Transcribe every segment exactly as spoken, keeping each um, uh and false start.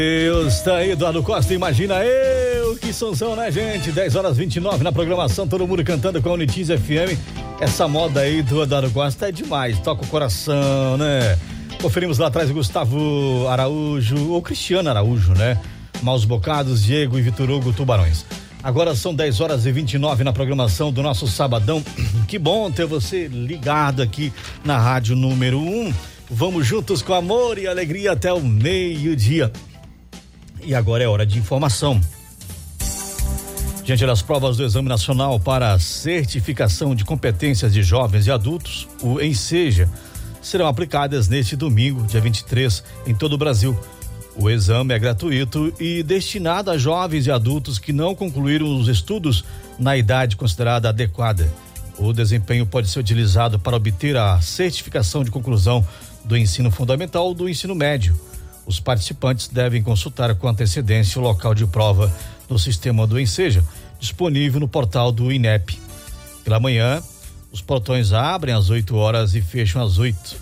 Deus, tá aí, Eduardo Costa, imagina eu, que sonzão, né, gente? dez horas e vinte e nove na programação, todo mundo cantando com a Unitiz F M. Essa moda aí do Eduardo Costa é demais, toca o coração, né? Conferimos lá atrás o Gustavo Araújo, ou Cristiano Araújo, né? Maus Bocados, Diego e Vitor Hugo Tubarões. Agora são dez horas e vinte e nove na programação do nosso sabadão. Que bom ter você ligado aqui na rádio número um. Vamos juntos com amor e alegria até o meio-dia. E agora é hora de informação. Diante das provas do Exame Nacional para a Certificação de Competências de Jovens e Adultos, o ENSEJA, serão aplicadas neste domingo, dia vinte e três, em todo o Brasil. O exame é gratuito e destinado a jovens e adultos que não concluíram os estudos na idade considerada adequada. O desempenho pode ser utilizado para obter a certificação de conclusão do ensino fundamental ou do ensino médio. Os participantes devem consultar com antecedência o local de prova no sistema do ENSEJA, disponível no portal do INEP. Pela manhã, os portões abrem às oito horas e fecham às oito.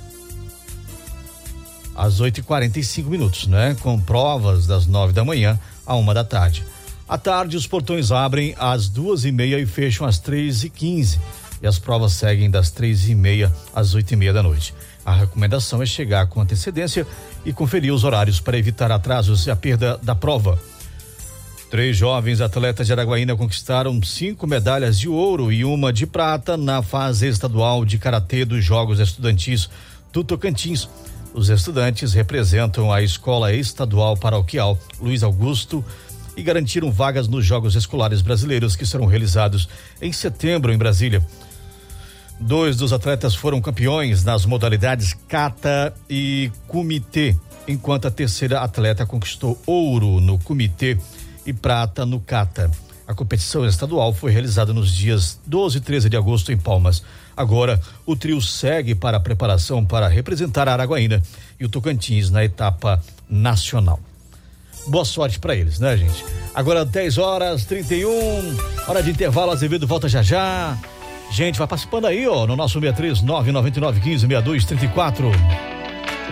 Às oito e quarenta e cinco minutos, né? Com provas das nove da manhã à uma da tarde. À tarde, os portões abrem às duas e meia e fecham às três e quinze. E as provas seguem das três e meia às oito e meia da noite. A recomendação é chegar com antecedência e conferir os horários para evitar atrasos e a perda da prova. Três jovens atletas de Araguaína conquistaram cinco medalhas de ouro e uma de prata na fase estadual de karatê dos Jogos Estudantis do Tocantins. Os estudantes representam a Escola Estadual Paroquial Luiz Augusto e garantiram vagas nos Jogos Escolares Brasileiros que serão realizados em setembro em Brasília. Dois dos atletas foram campeões nas modalidades kata e kumite, enquanto a terceira atleta conquistou ouro no kumite e prata no kata. A competição estadual foi realizada nos dias doze e treze de agosto em Palmas. Agora, o trio segue para a preparação para representar a Araguaína e o Tocantins na etapa nacional. Boa sorte para eles, né, gente? Agora dez horas e trinta e um, hora de intervalo, Azevedo volta já já. Gente, vai participando aí, ó, no nosso seis três nove nove nove um cinco seis dois três quatro.